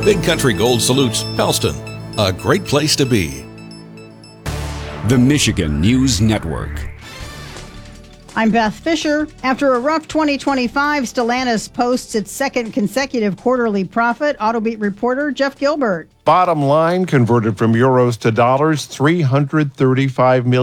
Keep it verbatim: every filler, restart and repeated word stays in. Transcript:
Big Country Gold salutes Pellston, a great place to be. The Michigan News Network. I'm Beth Fisher. After a rough twenty twenty-five, Stellantis posts its second consecutive quarterly profit. AutoBeat reporter Jeff Gilbert. Bottom line, converted from euros to dollars, three hundred thirty-five million